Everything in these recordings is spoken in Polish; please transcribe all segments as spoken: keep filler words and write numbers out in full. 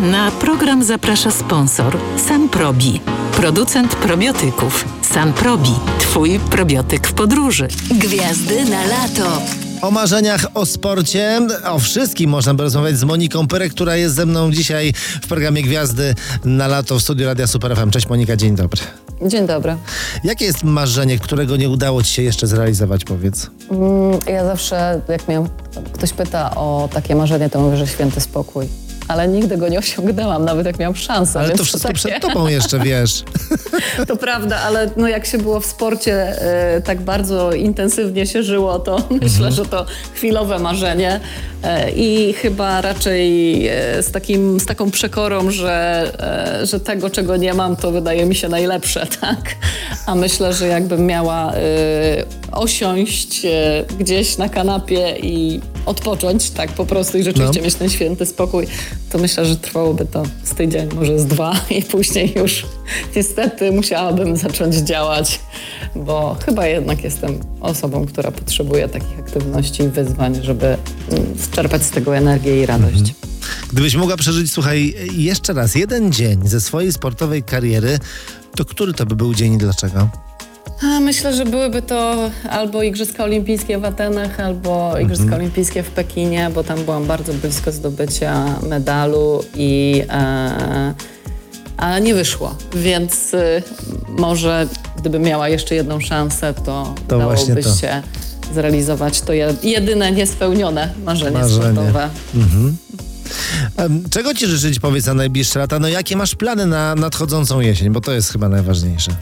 Na program zaprasza sponsor Sanprobi, producent probiotyków. Sanprobi, twój probiotyk w podróży. Gwiazdy na lato. O marzeniach, o sporcie, o wszystkim można by rozmawiać z Moniką Pyrek, która jest ze mną dzisiaj w programie Gwiazdy na lato w studiu Radia Super F M. Cześć Monika, dzień dobry. Dzień dobry. Jakie jest marzenie, którego nie udało ci się jeszcze zrealizować, powiedz? Mm, ja zawsze, jak mnie ktoś pyta o takie marzenie, to mówię, że święty spokój. Ale nigdy go nie osiągnęłam, nawet jak miałam szansę. Ale więc to wszystko takie... przed tobą jeszcze, wiesz. To prawda, ale no jak się było w sporcie, e, tak bardzo intensywnie się żyło, to mhm. myślę, że to chwilowe marzenie e, i chyba raczej e, z, takim, z taką przekorą, że, e, że tego, czego nie mam, to wydaje mi się najlepsze, tak? A myślę, że jakbym miała e, osiąść e, gdzieś na kanapie i odpocząć, tak po prostu i rzeczywiście no. mieć ten święty spokój, to myślę, że trwałoby to z tydzień, może z dwa i później już niestety musiałabym zacząć działać, bo chyba jednak jestem osobą, która potrzebuje takich aktywności i wyzwań, żeby czerpać z tego energię i radość. Mhm. Gdybyś mogła przeżyć, słuchaj, jeszcze raz jeden dzień ze swojej sportowej kariery, to który to by był dzień i dlaczego? A myślę, że byłyby to albo Igrzyska Olimpijskie w Atenach, albo Igrzyska mhm. Olimpijskie w Pekinie, bo tam byłam bardzo blisko zdobycia medalu i e, a nie wyszło. Więc y, może gdybym miała jeszcze jedną szansę, to, to dałoby to. się zrealizować to jedyne niespełnione marzenie, marzenie. sportowe. Mhm. Czego ci życzyć, powiedz, na najbliższe lata? No jakie masz plany na nadchodzącą jesień? Bo to jest chyba najważniejsze.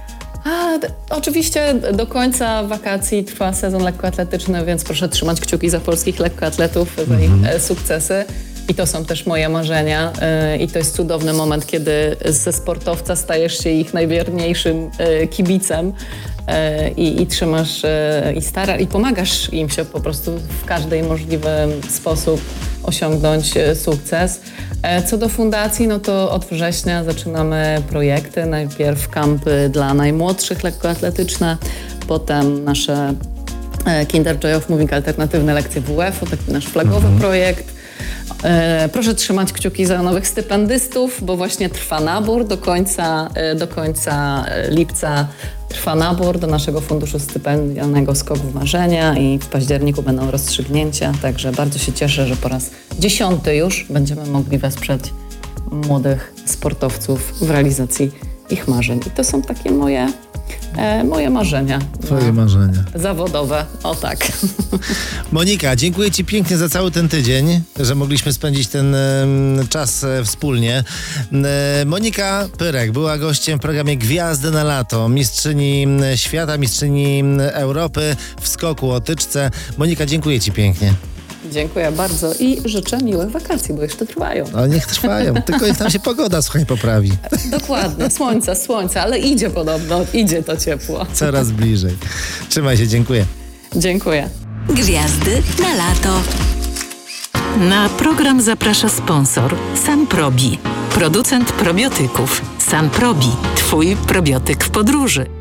A, oczywiście do końca wakacji trwa sezon lekkoatletyczny, więc proszę trzymać kciuki za polskich lekkoatletów, za ich mm-hmm. sukcesy. I to są też moje marzenia. Yy, I to jest cudowny moment, kiedy ze sportowca stajesz się ich najwierniejszym yy, kibicem yy, i, i trzymasz yy, i stara, i pomagasz im się po prostu w każdy możliwy sposób osiągnąć yy, sukces. Yy, co do fundacji, no to od września zaczynamy projekty. Najpierw kampy dla najmłodszych lekkoatletyczne, potem nasze yy, Kinder Joy of Moving alternatywne lekcje W W F-u, taki nasz flagowy mhm. projekt. E, proszę trzymać kciuki za nowych stypendystów, bo właśnie trwa nabór. Do końca, e, do końca lipca trwa nabór do naszego funduszu stypendialnego Skok w Marzenia i w październiku będą rozstrzygnięcia. Także bardzo się cieszę, że po raz dziesiąty już będziemy mogli wesprzeć młodych sportowców w realizacji ich marzeń. I to są takie moje... E, moje marzenia. Twoje marzenia. Zawodowe, o tak. Monika, dziękuję ci pięknie za cały ten tydzień, że mogliśmy spędzić ten e, czas e, wspólnie. E, Monika Pyrek była gościem w programie Gwiazdy na lato. Mistrzyni świata, mistrzyni Europy w skoku o tyczce. Monika, dziękuję ci pięknie. Dziękuję bardzo i życzę miłych wakacji, bo jeszcze trwają. Ale niech trwają, tylko niech tam się pogoda, słuchaj, poprawi. Dokładnie, słońce, słońce, ale idzie podobno, idzie to ciepło. Coraz bliżej. Trzymaj się, dziękuję. Dziękuję. Gwiazdy na lato. Na program zaprasza sponsor Sanprobi, producent probiotyków. Sanprobi, twój probiotyk w podróży.